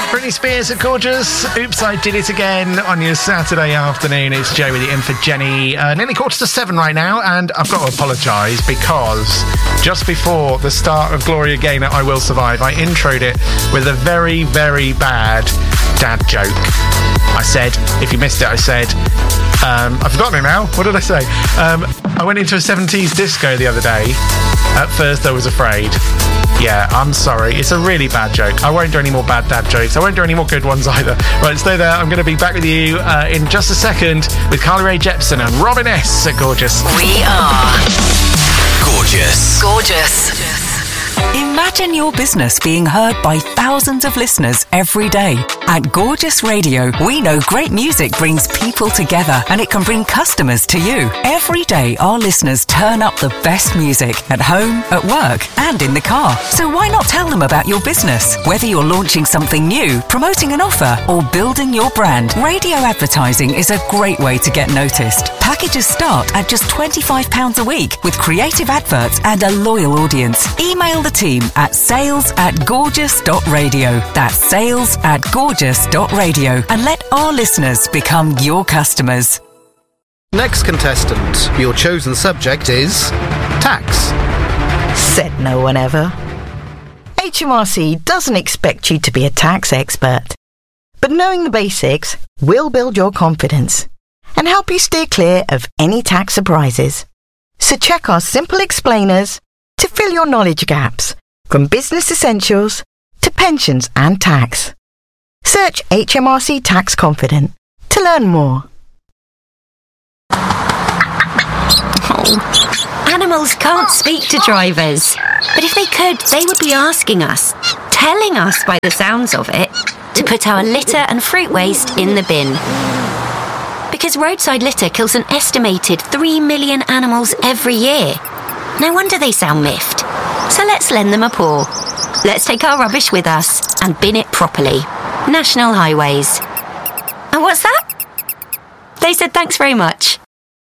Britney Spears are gorgeous. Oops, I did it again on your Saturday afternoon. It's Joe with the in for Jenny. Nearly 6:45 right now, and I've got to apologise because just before the start of Gloria Gaynor, I Will Survive, I introed it with a very, very bad dad joke. I said, if you missed it, I said, I've forgotten it now. What did I say? I went into a 70s disco the other day. At first, I was afraid. Yeah, I'm sorry. It's a really bad joke. I won't do any more bad dad jokes. I won't do any more good ones either. Right, stay there. I'm going to be back with you in just a second with Carly Rae Jepsen and Robin S. at Gorgeous. We are Gorgeous. Gorgeous. Imagine your business being heard by thousands of listeners every day. At Gorgeous Radio, we know great music brings people together and it can bring customers to you. Every day, our listeners turn up the best music at home, at work, and in the car. So why not tell them about your business? Whether you're launching something new, promoting an offer, or building your brand, radio advertising is a great way to get noticed. Packages start at just £25 a week with creative adverts and a loyal audience. Email the team at sales@gorgeous.radio. That's sales@gorgeous.radio, and let our listeners become your customers. Next contestant, your chosen subject is tax. Said no one ever. HMRC doesn't expect you to be a tax expert, but knowing the basics will build your confidence and help you steer clear of any tax surprises. So check our simple explainers to fill your knowledge gaps, from business essentials to pensions and tax. Search HMRC Tax Confident to learn more. Animals can't speak to drivers, but if they could, they would be asking us, telling us by the sounds of it, to put our litter and fruit waste in the bin. Because roadside litter kills an estimated 3 million animals every year. No wonder they sound miffed. So let's lend them a paw. Let's take our rubbish with us and bin it properly. National Highways. And what's that? They said thanks very much.